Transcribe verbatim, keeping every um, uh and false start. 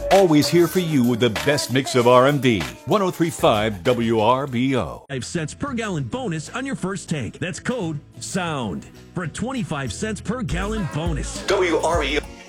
Always here for you with the best mix of R and B. one oh three point five W R B O. Five cents per gallon bonus on your first tank. That's code SOUND for a twenty-five cents per gallon bonus. W R B O.